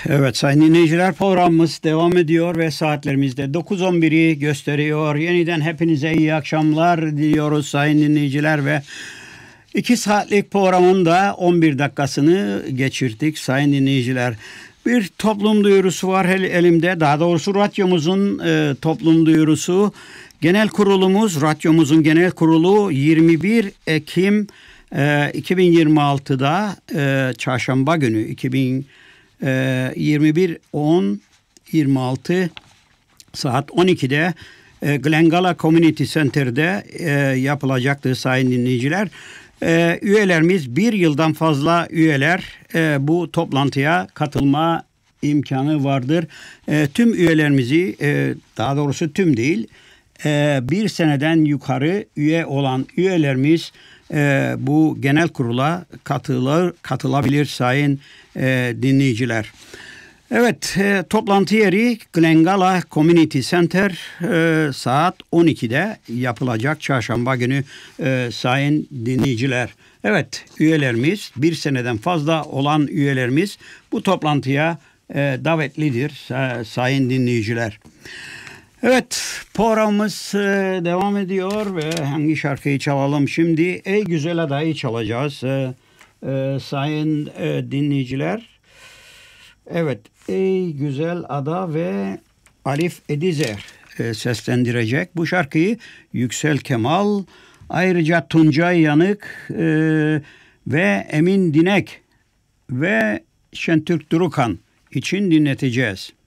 Evet sayın dinleyiciler, programımız devam ediyor ve saatlerimizde 9:11'i gösteriyor. Yeniden hepinize iyi akşamlar diliyoruz sayın dinleyiciler ve 2 saatlik programın da 11 dakikasını geçirdik sayın dinleyiciler. Bir toplum duyurusu var elimde, daha doğrusu radyomuzun toplum duyurusu. Genel kurulumuz, radyomuzun genel kurulu 21 Ekim 2026'da çarşamba günü 21.10.26 saat 12'de Glengala Community Center'de yapılacaktır sayın dinleyiciler. Üyelerimiz, bir yıldan fazla üyeler bu toplantıya katılma imkanı vardır. Tüm üyelerimizi, daha doğrusu tüm değil, bir seneden yukarı üye olan üyelerimiz bu genel kurula katılabilir sayın dinleyiciler. Evet, toplantı yeri Glengala Community Center, saat 12'de yapılacak çarşamba günü sayın dinleyiciler. Evet, üyelerimiz, bir seneden fazla olan üyelerimiz bu toplantıya davetlidir sayın dinleyiciler. Evet, programımız devam ediyor ve hangi şarkıyı çalalım şimdi? Ey Güzel Ada'yı çalacağız sayın dinleyiciler. Evet, Ey Güzel Ada ve Arif Edizer seslendirecek. Bu şarkıyı Yüksel Kemal, ayrıca Tuncay Yanık ve Emin Dinek ve Şentürk Durukan için dinleteceğiz.